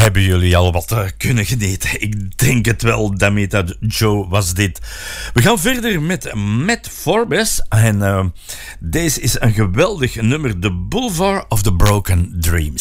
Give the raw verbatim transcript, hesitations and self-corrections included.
Hebben jullie al wat uh, kunnen genieten? Ik denk het wel, Damita Joe was dit. We gaan verder met Matt Forbes. En uh, deze is een geweldig nummer. The Boulevard of the Broken Dreams.